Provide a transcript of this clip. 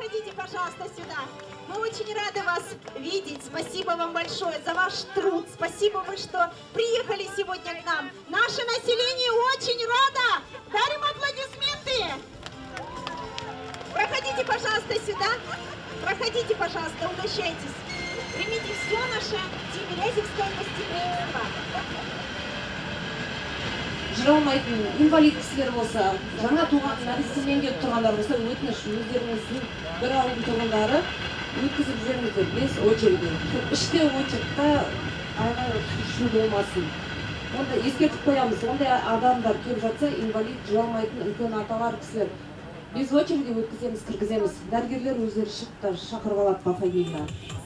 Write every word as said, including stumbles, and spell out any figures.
Проходите, пожалуйста, сюда. Мы очень рады вас видеть. Спасибо вам большое за ваш труд. Спасибо вы, что приехали сегодня к нам. Наше население очень рада. Дарим аплодисменты. Проходите, пожалуйста, сюда. Проходите, пожалуйста, угощайтесь. Примите все наше Тимирязевское гостеприимство. Жыралмайтын инвалид кісілер болса, жаңа туған нәрестемен келіп тұрғандар болса, өтініш өздеріңіздің бір ауылдың тұрғындары өткізіп жіберіңіздер бес очередь. Іште очередьта айға шу болмасын. Онда ескертіп қоямыз. Ондай адамдар келіп жатса, инвалид жыралмайтын үлкен аталар кісілер без очереди өткіземіз, кіргіземіз. Дәрігерлер өздері шықта шақырып алады по фамилияға.